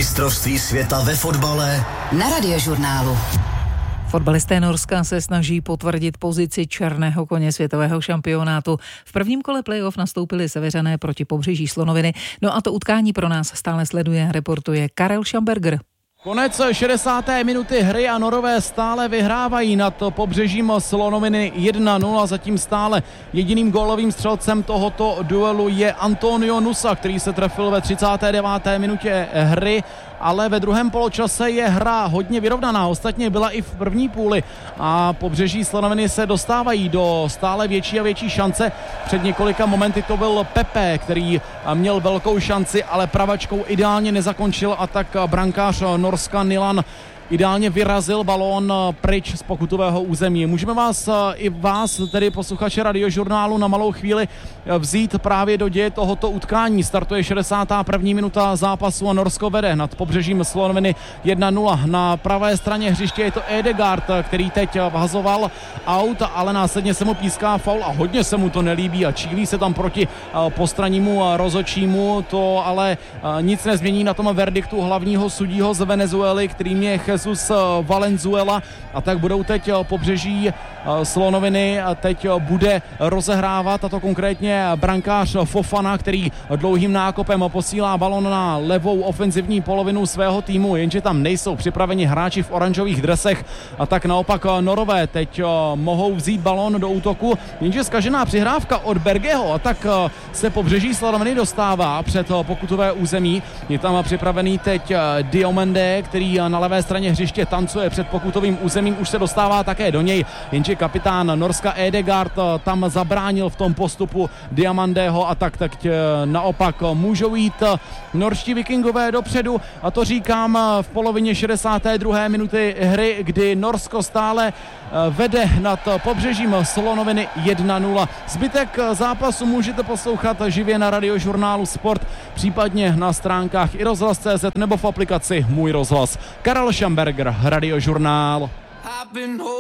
Mistrovství světa ve fotbale na Radiožurnálu. Fotbalisté Norska se snaží potvrdit pozici černého koně světového šampionátu. V prvním kole playoff nastoupili Seveřané proti Pobřeží Slonoviny. No a to utkání pro nás stále sleduje a reportuje Karel Schamberger. Konec 60. minuty hry a Norové stále vyhrávají nad Pobřežím Slonoviny 1-0. Zatím stále jediným gólovým střelcem tohoto duelu je Antonio Nusa, který se trefil ve 39. minutě hry, ale ve druhém poločase je hra hodně vyrovnaná. Ostatně byla i v první půli a Pobřeží Slonoviny se dostávají do stále větší a větší šance. Před několika momenty to byl Pepe, který měl velkou šanci, ale pravačkou ideálně nezakončil a tak brankář Norska Nilan ideálně vyrazil balón pryč z pokutového území. Můžeme vás, tedy posluchače Radiožurnálu, na malou chvíli vzít právě do děje tohoto utkání. Startuje 61. minuta zápasu a Norsko vede nad Pobřežím Slonoviny 1-0. Na pravé straně hřiště je to Ødegaard, který teď vhazoval aut, ale následně se mu píská faul a hodně se mu to nelíbí a čílí se tam proti postrannímu rozhodčímu. To ale nic nezmění na tom verdiktu hlavního sudího z Venezuely, kterým je Jesus Valenzuela, a tak budou teď Pobřeží Slonoviny teď bude rozehrávat, a to konkrétně brankář Fofana, který dlouhým nákopem posílá balon na levou ofenzivní polovinu svého týmu, jenže tam nejsou připraveni hráči v oranžových dresech, a tak naopak Norové teď mohou vzít balon do útoku, jenže zkažená přihrávka od Bergeho, a tak se Pobřeží Slonoviny dostává před pokutové území. Je tam připravený teď Diomande, který na levé straně hřiště tancuje před pokutovým územím, už se dostává také do něj, jenže kapitán Norska Ødegaard tam zabránil v tom postupu Diamandeho, a tak naopak můžou jít norští Vikingové dopředu, a to říkám v polovině 62. minuty hry, kdy Norsko stále vede nad Pobřežím Slonoviny 1-0. Zbytek zápasu můžete poslouchat živě na Radiožurnálu Sport, případně na stránkách iRozhlas.cz nebo v aplikaci Můj rozhlas. Karel Schamberger, Radiožurnál.